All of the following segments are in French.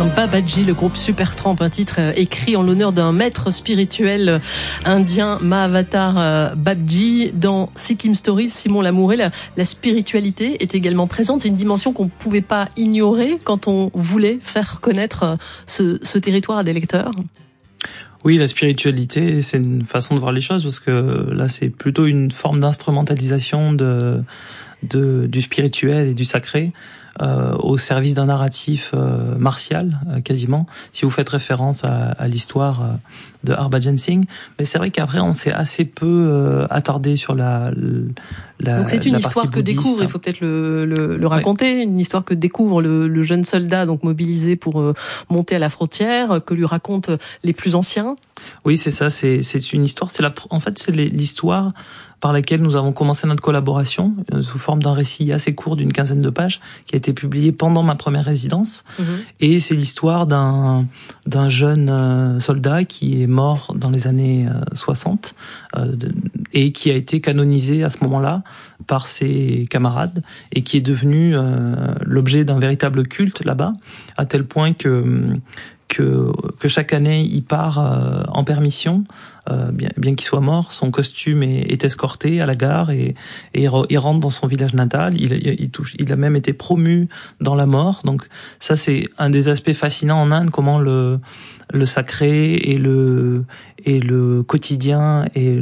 Babaji, le groupe Supertramp, un titre écrit en l'honneur d'un maître spirituel indien, Mahavatar Babaji. Dans Sikkim Stories, Simon Lamouret, la spiritualité est également présente. C'est une dimension qu'on ne pouvait pas ignorer quand on voulait faire connaître ce territoire à des lecteurs. Oui, la spiritualité, c'est une façon de voir les choses, parce que là, c'est plutôt une forme d'instrumentalisation du spirituel et du sacré au service d'un narratif martial, quasiment, si vous faites référence à l'histoire de Harbhajan Singh. Mais c'est vrai qu'après, on s'est assez peu attardé sur la Donc c'est une la histoire partie que bouddhiste. découvre, il faut peut-être le raconter, une histoire que découvre le jeune soldat donc mobilisé pour monter à la frontière, que lui racontent les plus anciens. Oui, c'est ça, c'est une histoire, en fait c'est l'histoire par laquelle nous avons commencé notre collaboration sous forme d'un récit assez court d'une 15aine de pages qui a été publié pendant ma première résidence. Et c'est l'histoire d'un jeune soldat qui est mort dans les années 60 et qui a été canonisé à ce moment-là par ses camarades et qui est devenu l'objet d'un véritable culte là-bas, à tel point que chaque année il part en permission, bien qu'il soit mort, son costume est escorté à la gare et il rentre dans son village natal. Il a même été promu dans la mort. Donc ça, c'est un des aspects fascinants en Inde, comment le sacré et le quotidien et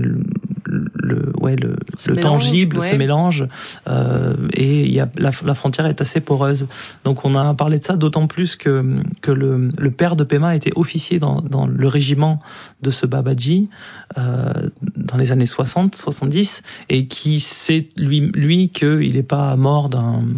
le tangible se mélange, et il y a la frontière est assez poreuse. Donc on a parlé de ça d'autant plus que le père de Pema était officier dans le régiment de ce Babaji dans les années 60-70, et qui sait lui qu'il n'est pas mort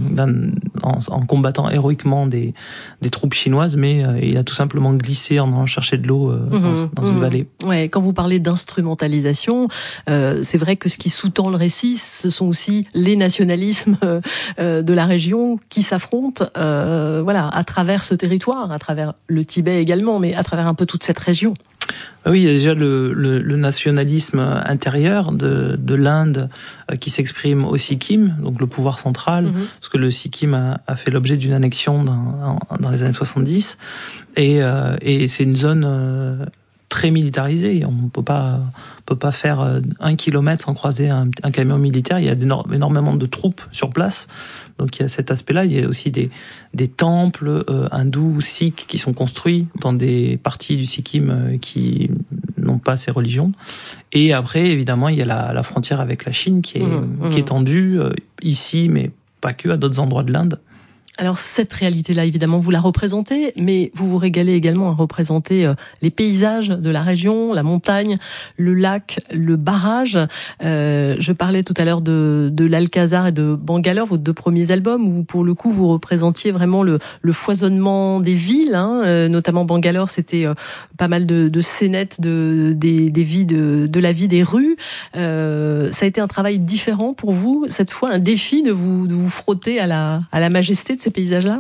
en combattant héroïquement des troupes chinoises, mais il a tout simplement glissé en allant chercher de l'eau dans une vallée. Ouais, quand vous parlez d'instrumentalisation, c'est vrai que ce qui sous-tend le récit, ce sont aussi les nationalismes de la région qui s'affrontent, à travers ce territoire, à travers le Tibet également, mais à travers un peu toute cette région. Oui, il y a déjà le nationalisme intérieur de l'Inde qui s'exprime au Sikkim, donc le pouvoir central, parce que le Sikkim a fait l'objet d'une annexion dans les années 70, et c'est une zone très militarisée. On peut pas faire 1 kilomètre sans croiser un camion militaire. Il y a énormément de troupes sur place. Donc il y a cet aspect-là. Il y a aussi des temples hindous ou sikhs qui sont construits dans des parties du Sikkim qui n'ont pas ces religions. Et après, évidemment, il y a la frontière avec la Chine qui est tendue ici, mais pas que, à d'autres endroits de l'Inde. Alors cette réalité-là, évidemment, vous la représentez, mais vous vous régalez également à représenter les paysages de la région, la montagne, le lac, le barrage. Je parlais tout à l'heure de l'Alcazar et de Bangalore, vos 2 premiers albums, où pour le coup vous représentiez vraiment le foisonnement des villes, notamment Bangalore, c'était pas mal de scénettes des vies de la vie des rues. Ça a été un travail différent pour vous, cette fois un défi de vous frotter à la majesté de ces paysages-là?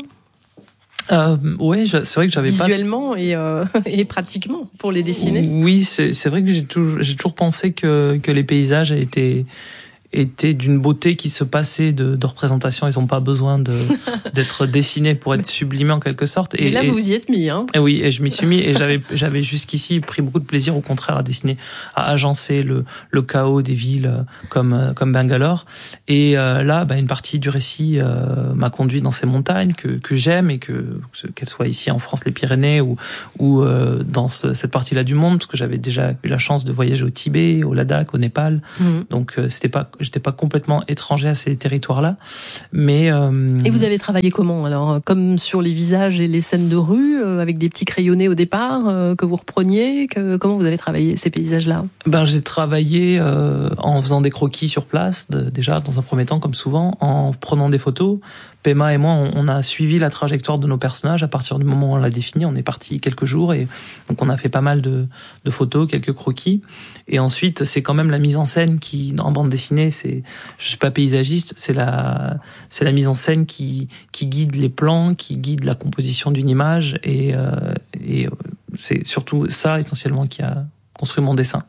Ouais, c'est vrai que j'avais visuellement et pratiquement pour les dessiner. Oui, c'est vrai que j'ai toujours pensé que les paysages étaient d'une beauté qui se passait de représentation. Ils n'ont pas besoin d'être dessinés pour être sublimés en quelque sorte. Et là, vous vous y êtes mis, hein. Et oui, et je m'y suis mis, et j'avais jusqu'ici pris beaucoup de plaisir, au contraire, à dessiner, à agencer le chaos des villes comme Bangalore. Et là, une partie du récit m'a conduit dans ces montagnes que j'aime, et qu'elles soient ici en France, les Pyrénées, ou dans cette partie-là du monde, parce que j'avais déjà eu la chance de voyager au Tibet, au Ladakh, au Népal. Donc j'étais pas complètement étranger à ces territoires-là, mais Et vous avez travaillé comment alors, comme sur les visages et les scènes de rue, avec des petits crayonnés au départ que vous repreniez, comment vous avez travaillé ces paysages-là? J'ai travaillé en faisant des croquis sur place, déjà dans un premier temps, comme souvent, en prenant des photos. Pema et moi, on a suivi la trajectoire de nos personnages à partir du moment où on l'a défini. On est parti quelques jours, et donc on a fait pas mal de photos, quelques croquis. Et ensuite, c'est quand même la mise en scène qui, en bande dessinée, je suis pas paysagiste, c'est la mise en scène qui guide les plans, qui guide la composition d'une image, et c'est surtout ça essentiellement qui a construit mon dessin.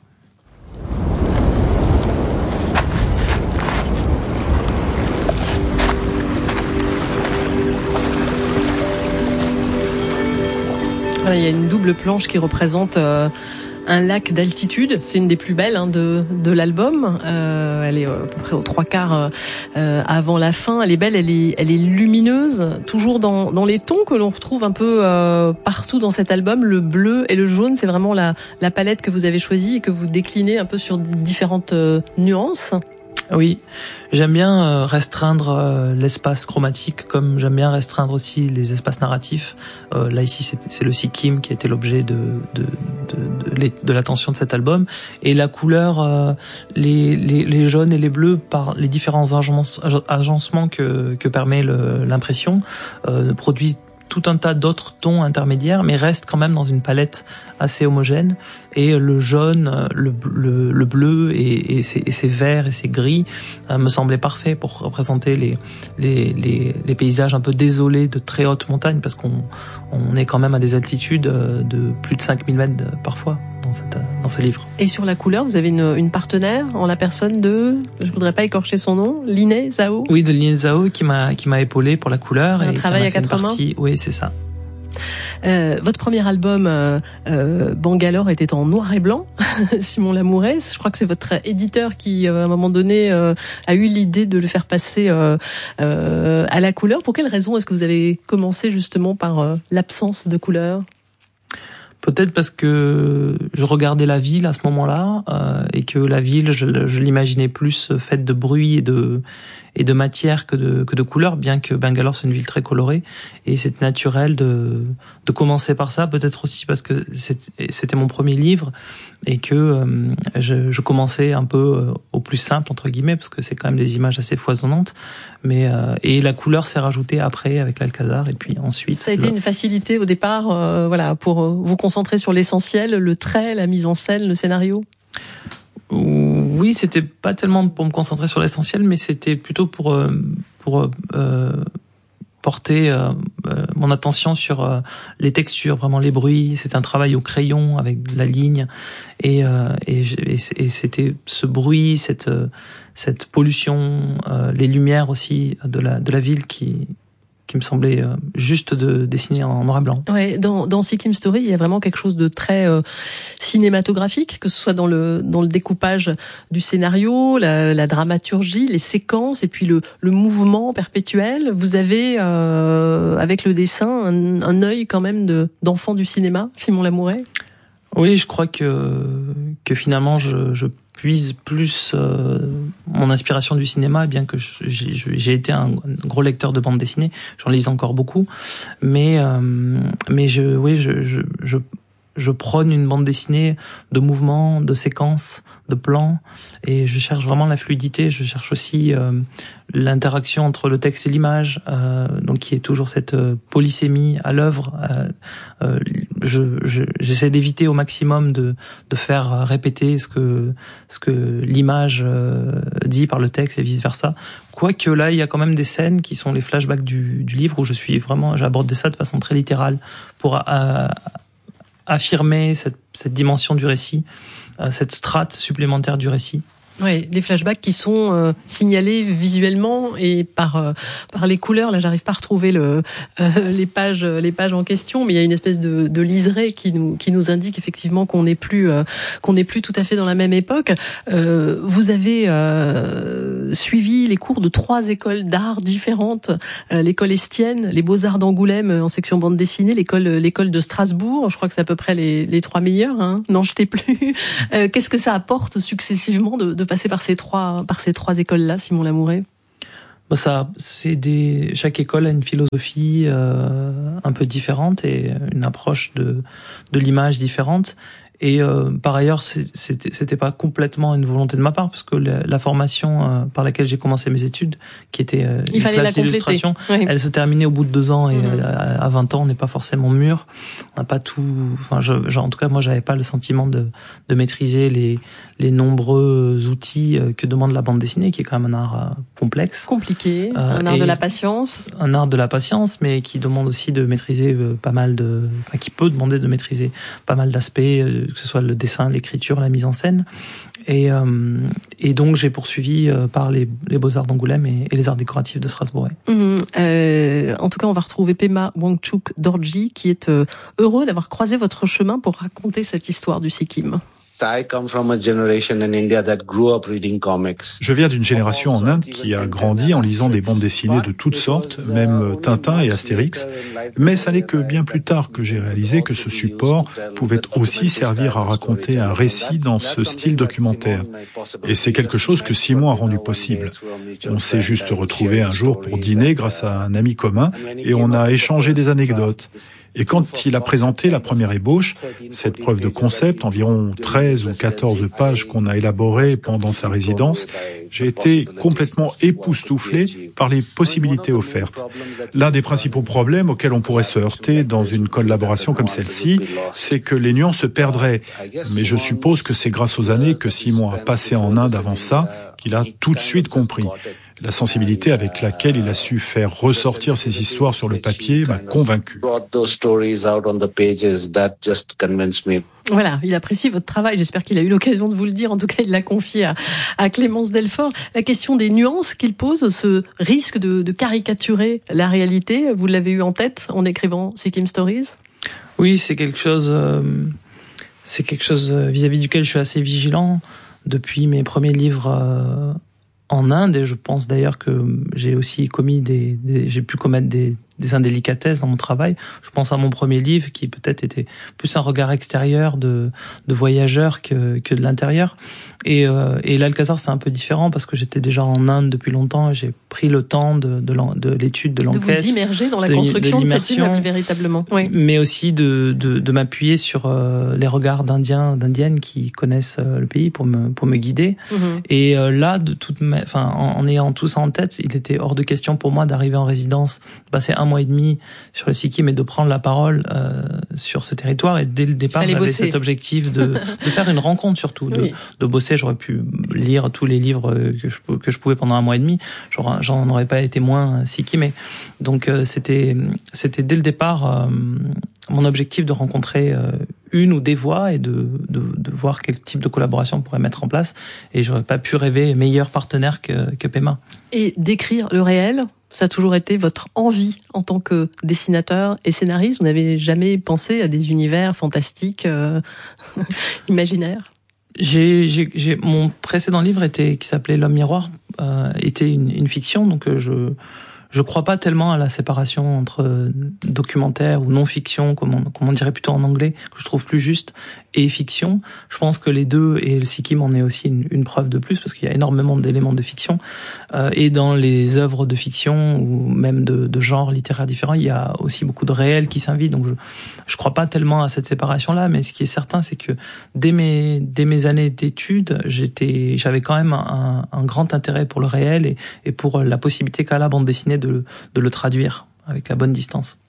Il y a une double planche qui représente un lac d'altitude. C'est une des plus belles de l'album. Elle est à peu près aux 3/4 avant la fin. Elle est belle, elle est lumineuse, toujours dans les tons que l'on retrouve un peu partout dans cet album. Le bleu et le jaune, c'est vraiment la palette que vous avez choisie et que vous déclinez un peu sur différentes nuances. Oui, j'aime bien restreindre l'espace chromatique, comme j'aime bien restreindre aussi les espaces narratifs. Là ici, c'est le Sikkim qui était l'objet de l'attention de cet album, et la couleur, les jaunes et les bleus, par les différents agencements que permet l'impression, produisent tout un tas d'autres tons intermédiaires, mais restent quand même dans une palette assez homogène. Et le jaune, le bleu et ces verts et ces gris me semblaient parfaits pour représenter les paysages un peu désolés de très hautes montagnes, parce qu'on est quand même à des altitudes de plus de 5000 mètres parfois dans ce livre. Et sur la couleur, vous avez une partenaire en la personne de, je voudrais pas écorcher son nom, Liné Zhao. Oui, de Liné Zhao qui m'a épaulé pour la couleur. Un travail à 4 mains. Oui, c'est ça. Votre premier album, Bangalore, était en noir et blanc. Simon Lamouret, je crois que c'est votre éditeur qui, à un moment donné, a eu l'idée de le faire passer à la couleur. Pour quelle raison est-ce que vous avez commencé justement par l'absence de couleur ? Peut-être parce que je regardais la ville à ce moment-là, et que la ville, je l'imaginais plus faite de bruit et de matière que de couleurs, bien que Bangalore c'est une ville très colorée, et c'est naturel de commencer par ça. Peut-être aussi parce que c'était mon premier livre et que je commençais un peu au plus simple entre guillemets, parce que c'est quand même des images assez foisonnantes, mais et la couleur s'est rajoutée après avec l'Alcazar, et puis ensuite. Ça a été une facilité au départ, pour vous concentrer sur l'essentiel, le trait, la mise en scène, le scénario. Oui, c'était pas tellement pour me concentrer sur l'essentiel, mais c'était plutôt pour porter mon attention sur les textures, vraiment les bruits. C'est un travail au crayon avec la ligne, et c'était ce bruit, cette pollution, les lumières aussi de la ville qui me semblait juste de dessiner en noir et blanc. Ouais, dans Sikkim Story, il y a vraiment quelque chose de très cinématographique, que ce soit dans le découpage du scénario, la dramaturgie, les séquences, et puis le mouvement perpétuel. Vous avez avec le dessin un œil quand même d'enfant du cinéma, Simon Lamouret. Oui, je crois que finalement je puise plus mon inspiration du cinéma, bien que j'ai été un gros lecteur de bande dessinée, j'en lis encore beaucoup, mais je prône une bande dessinée de mouvements, de séquences, de plans, et je cherche vraiment la fluidité. Je cherche aussi l'interaction entre le texte et l'image, donc qui est toujours cette polysémie à l'œuvre. J'essaie d'éviter au maximum de faire répéter ce que l'image dit par le texte et vice versa. Quoique là, il y a quand même des scènes qui sont les flashbacks du livre, où j'aborde ça de façon très littérale pour affirmer cette dimension du récit, cette strate supplémentaire du récit. Oui, des flashbacks qui sont signalés visuellement et par les couleurs. Là, j'arrive pas à retrouver les pages en question, mais il y a une espèce de liseré qui nous indique effectivement qu'on n'est plus tout à fait dans la même époque. Vous avez suivi les cours de 3 écoles d'art différentes, l'école Estienne, les Beaux-Arts d'Angoulême en section bande dessinée, l'école de Strasbourg. Je crois que c'est à peu près les 3 meilleures, hein. N'en jetez plus. Qu'est-ce que ça apporte successivement de passer par ces trois écoles-là, Simon Lamouret? Chaque école a une philosophie un peu différente et une approche de l'image différente. Et par ailleurs, c'était pas complètement une volonté de ma part, parce que la formation par laquelle j'ai commencé mes études, qui était une classe d'illustration, oui. Elle se terminait au bout de 2 ans, et à 20 ans, on n'est pas forcément mûr. On n'a pas tout. Enfin, en tout cas, moi, j'avais pas le sentiment de maîtriser les nombreux outils que demande la bande dessinée, qui est quand même un art complexe, compliqué, un art de la patience. Un art de la patience, mais qui demande aussi de maîtriser qui peut demander de maîtriser pas mal d'aspects que ce soit le dessin, l'écriture, la mise en scène. Et donc j'ai poursuivi par les Beaux-Arts d'Angoulême et les Arts décoratifs de Strasbourg. En tout cas, on va retrouver Pema Wangchuk Dorji, qui est heureux d'avoir croisé votre chemin pour raconter cette histoire du Sikkim. Je viens d'une génération en Inde qui a grandi en lisant des bandes dessinées de toutes sortes, même Tintin et Astérix, mais ça n'est que bien plus tard que j'ai réalisé que ce support pouvait aussi servir à raconter un récit dans ce style documentaire. Et c'est quelque chose que Simon a rendu possible. On s'est juste retrouvé un jour pour dîner grâce à un ami commun et on a échangé des anecdotes. Et quand il a présenté la première ébauche, cette preuve de concept, environ 13 ou 14 pages qu'on a élaborées pendant sa résidence, j'ai été complètement époustouflé par les possibilités offertes. L'un des principaux problèmes auxquels on pourrait se heurter dans une collaboration comme celle-ci, c'est que les nuances se perdraient. Mais je suppose que c'est grâce aux années que Simon a passé en Inde avant ça qu'il a tout de suite compris. La sensibilité avec laquelle il a su faire ressortir ces histoires sur le papier m'a convaincu. Voilà, il apprécie votre travail. J'espère qu'il a eu l'occasion de vous le dire. En tout cas, il l'a confié à Clémence Delfort. La question des nuances qu'il pose, ce risque de caricaturer la réalité, vous l'avez eu en tête en écrivant Sikkim Stories ? Oui, c'est quelque chose vis-à-vis duquel je suis assez vigilant depuis mes premiers livres en Inde, et je pense d'ailleurs que j'ai aussi j'ai pu commettre des indélicatesses dans mon travail. Je pense à mon premier livre qui peut-être était plus un regard extérieur de voyageur que de l'intérieur. Et l'Alcazar, c'est un peu différent parce que j'étais déjà en Inde depuis longtemps et j'ai pris le temps de l'étude, de l'enquête. De vous immerger dans la construction de cette île, véritablement. Oui. Mais aussi de m'appuyer sur les regards d'Indiennes qui connaissent le pays pour me guider. Mm-hmm. Et là, en ayant tout ça en tête, il était hors de question pour moi d'arriver en résidence, de passer 1 mois et demi sur le Sikkim et de prendre la parole sur ce territoire. Et dès le départ, j'avais cet objectif de faire une rencontre surtout, de bosser. J'aurais pu lire tous les livres que je pouvais pendant 1 mois et demi. J'en aurais pas été moins sikkimais. Donc c'était dès le départ mon objectif de rencontrer une ou des voix et de voir quel type de collaboration on pourrait mettre en place. Et j'aurais pas pu rêver meilleur partenaire que Pema. Et d'écrire le réel, ça a toujours été votre envie en tant que dessinateur et scénariste. Vous n'avez jamais pensé à des univers fantastiques, imaginaires? Mon précédent livre qui s'appelait L'Homme Miroir, était une fiction, donc je crois pas tellement à la séparation entre documentaire ou non-fiction, comme on dirait plutôt en anglais, que je trouve plus juste, et fiction. Je pense que les deux, et le Sikkim en est aussi une preuve de plus, parce qu'il y a énormément d'éléments de fiction. Et dans les œuvres de fiction, ou même de genres littéraires différents, il y a aussi beaucoup de réel qui s'invite. Donc je crois pas tellement à cette séparation-là, mais ce qui est certain, c'est que dès mes années d'études, j'avais quand même un grand intérêt pour le réel et pour la possibilité qu'a la bande dessinée de le traduire avec la bonne distance.